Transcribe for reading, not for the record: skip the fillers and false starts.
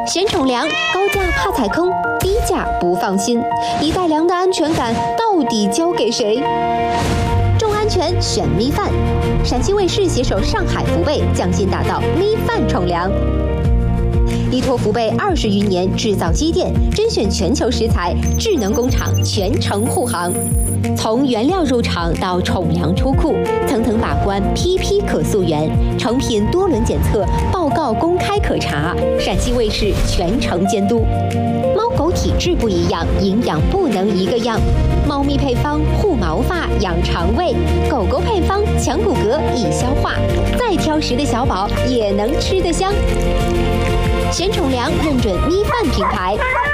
选宠粮，高价怕踩坑，低价不放心，一袋粮的安全感到底交给谁？重安全选米饭，陕西卫视携手上海福贝匠心打造米饭宠粮。依托福贝20余年制造积淀，甄选全球食材，智能工厂全程护航。从原料入场到宠粮出库，层层把关，批批可溯源，成品多轮检测，报告公开可查，陕西卫视全程监督。猫狗体质不一样，营养不能一个样。猫咪配方护毛发、养肠胃，狗狗配方强骨骼、易消化。再挑食的小宝也能吃得香。选宠粮认准米饭品牌，